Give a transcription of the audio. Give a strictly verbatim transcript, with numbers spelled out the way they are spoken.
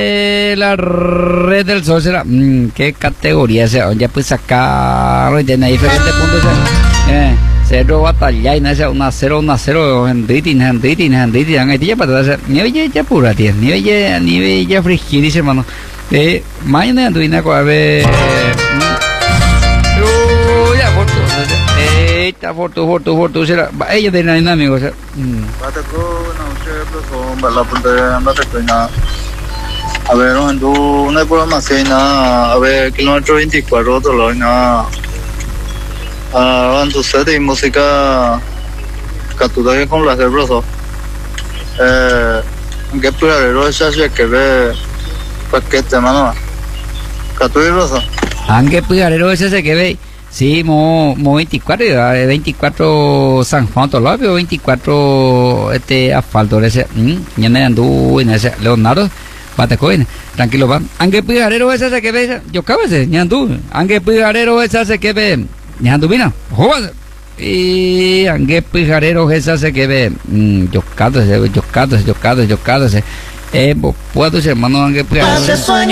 de la red del sol será, mm, qué categoría sea, ya pues sacar y tiene diferentes puntos, eh, cero batalla y nada, una cero, una cero, en dating, en dating, en dating, en dating, para hacer, nieve ya, ya pura, tío, nieve ya, nieve ya frigidísimo, hermano, eh, mañana ando y a ver, uy, ya, foto, eh, esta foto, foto, foto, será, ella de la dinámica, o sea, a ver, en tu una programación, a ver, kilómetro veinticuatro, otro lado, na, ah, en tu set de música, captura con las de broso, eh, que prueba, ya se que ve, paquete, mano, captura broso. Aunque pudiera ese que ve, sí, mo, mo veinticuatro, veinticuatro San Juan Tolapio, veinticuatro este asfalto, ese, mm, ya me andu en ese Leonardo. Batacoin, tranquilo, van. Aunque pijarero esa se que ve, yo cabece, ni andu. Aunque pijarero esa se que ve, ni andu vino. Joder. Y aunque pijarero esa se que ve, yo cabece, yo cabece, yo cabece, yo cabece. Eh, puedo ser hermano, aunque pijarero.